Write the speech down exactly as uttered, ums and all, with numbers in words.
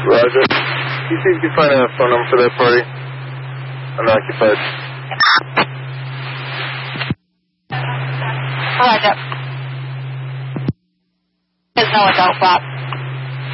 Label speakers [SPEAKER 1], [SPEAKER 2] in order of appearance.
[SPEAKER 1] Roger. Can you see if you can find a phone number for that party? Unoccupied.
[SPEAKER 2] Roger. There's no adult box.